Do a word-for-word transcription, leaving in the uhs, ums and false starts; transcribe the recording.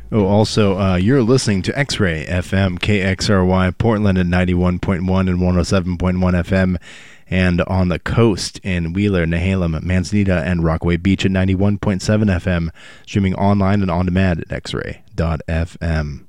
Oh, also, uh, you're listening to X-Ray F M, K X R Y, Portland at ninety-one point one and one oh seven point one F M, and on the coast in Wheeler, Nehalem, Manzanita, and Rockaway Beach at ninety-one point seven F M, streaming online and on demand at x ray dot f m.